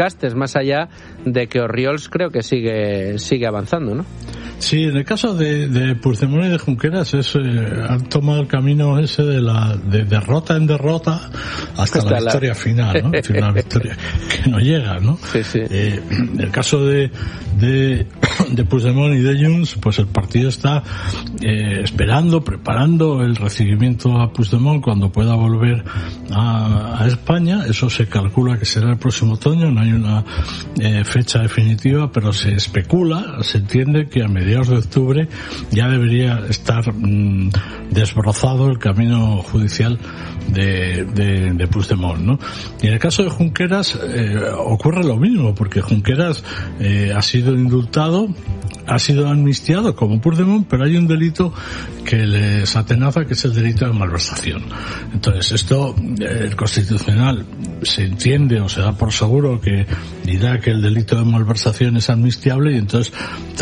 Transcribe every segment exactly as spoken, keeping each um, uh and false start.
desgastes, más allá de que Orriols creo que sigue sigue avanzando, ¿no? Sí, en el caso de, de Puigdemont y de Junqueras es, eh, han tomado el camino ese de la de derrota en derrota hasta, hasta la, la victoria final, ¿no? Es decir, una victoria que no llega, ¿no? Sí, sí. Eh, en el caso de de, de Puigdemont y de Junts, pues el partido está eh, esperando, preparando el recibimiento a Puigdemont cuando pueda volver a, a España. Eso se calcula que será el próximo otoño, no hay una eh, fecha definitiva, pero se especula, se entiende que a mediados de octubre ya debería estar mmm, desbrozado el camino judicial de, de, de Puigdemont, ¿no? Y en el caso de Junqueras eh, ocurre lo mismo, porque Junqueras eh, ha sido indultado, ha sido amnistiado como Puigdemont, pero hay un delito que les atenaza, que es el delito de malversación. Entonces esto, eh, el Constitucional se entiende o se da por seguro que dirá que el delito de malversación es amnistiable, y entonces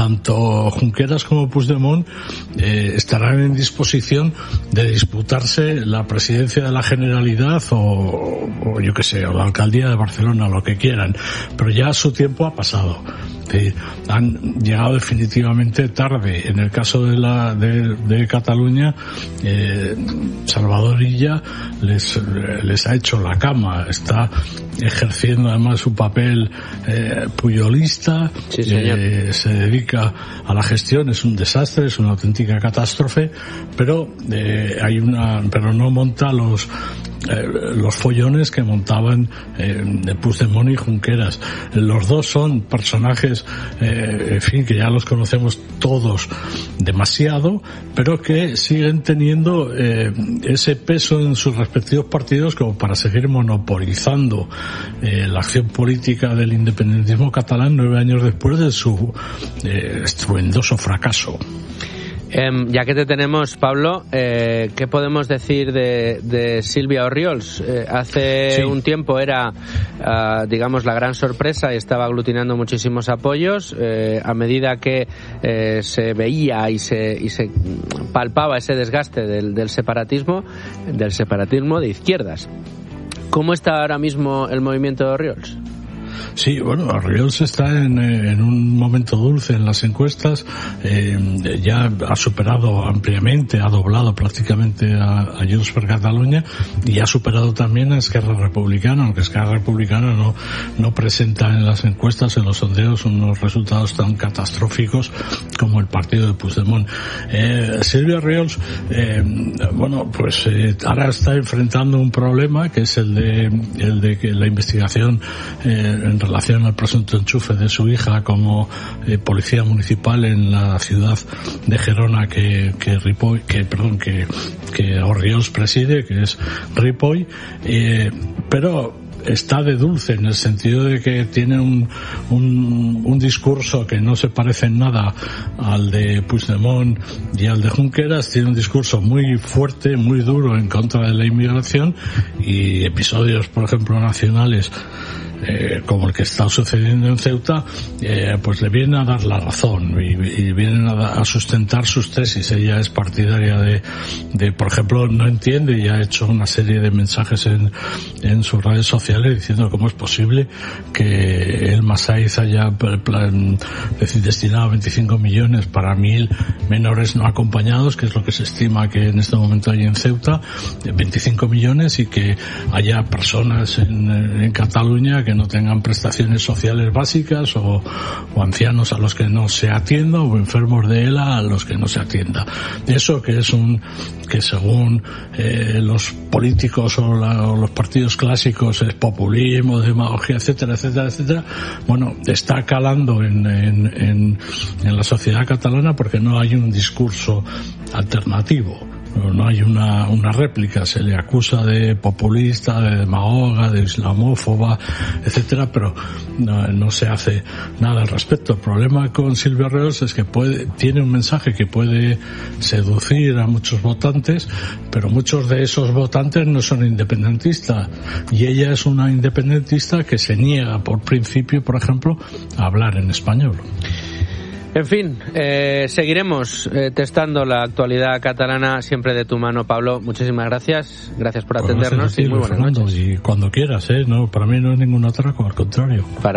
tanto Junqueras como Puigdemont eh, estarán en disposición de disputarse la presidencia de la Generalidad o, o yo qué sé, o la alcaldía de Barcelona, lo que quieran, pero ya su tiempo ha pasado. Sí, han llegado definitivamente tarde. En el caso de la de, de Cataluña, eh, Salvador Illa les les ha hecho la cama, está ejerciendo además su papel eh, puyolista, sí, eh, se dedica a la gestión, es un desastre, es una auténtica catástrofe, pero eh, hay una pero no monta los eh, los follones que montaban eh, de Puigdemont y Junqueras. Los dos son personajes Eh, en fin, que ya los conocemos todos demasiado, pero que siguen teniendo eh, ese peso en sus respectivos partidos como para seguir monopolizando eh, la acción política del independentismo catalán nueve años después de su eh, estruendoso fracaso. Eh, ya que te tenemos, Pablo, eh, ¿qué podemos decir de, de Silvia Orriols? Eh, hace sí. un tiempo era, uh, digamos, la gran sorpresa y estaba aglutinando muchísimos apoyos. Eh, a medida que eh, se veía y se, y se palpaba ese desgaste del, del separatismo, del separatismo de izquierdas. ¿Cómo está ahora mismo el movimiento de Orriols? Sí, bueno, Orriols está en, en un momento dulce en las encuestas, eh, ya ha superado ampliamente, ha doblado prácticamente a, a Junts per Catalunya y ha superado también a Esquerra Republicana, aunque Esquerra Republicana no, no presenta en las encuestas, en los sondeos, unos resultados tan catastróficos como el partido de Puigdemont. Eh, Silvia Orriols, eh, bueno, pues eh, ahora está enfrentando un problema que es el de, el de que la investigación eh, en relación al presunto enchufe de su hija como eh, policía municipal en la ciudad de Gerona que que Ripoll, que perdón que que Orriols preside, que es Ripoll, eh, pero está de dulce en el sentido de que tiene un, un un discurso que no se parece en nada al de Puigdemont y al de Junqueras. Tiene un discurso muy fuerte, muy duro en contra de la inmigración, y episodios, por ejemplo, nacionales Eh, como el que está sucediendo en Ceuta, eh, pues le vienen a dar la razón y, y vienen a, a sustentar sus tesis. Ella es partidaria de, de, por ejemplo, no entiende y ha hecho una serie de mensajes en, en sus redes sociales diciendo cómo es posible que el Masaiz haya plan, decir, destinado veinticinco millones para mil menores no acompañados, que es lo que se estima que en este momento hay en Ceuta, veinticinco millones, y que haya personas en, en Cataluña que no tengan prestaciones sociales básicas, o, o ancianos a los que no se atienda, o enfermos de ELA a los que no se atienda. Eso que es un que según eh, los políticos o, la, o los partidos clásicos es populismo, demagogia, etcétera, etcétera, etcétera. Bueno, está calando en, en, en, en la sociedad catalana porque no hay un discurso alternativo. No hay una, una réplica. Se le acusa de populista, de demagoga, de islamófoba, etcétera, pero no, no se hace nada al respecto. El problema con Silvia Orriols es que puede, tiene un mensaje que puede seducir a muchos votantes, pero muchos de esos votantes no son independentistas, y ella es una independentista que se niega por principio, por ejemplo, a hablar en español. En fin, eh, seguiremos eh, testando la actualidad catalana siempre de tu mano, Pablo. Muchísimas gracias. Gracias por atendernos. Bueno, y muy buenas Fernando, noches. Y cuando quieras, ¿eh? No, para mí no es ningún atraco, al contrario. Para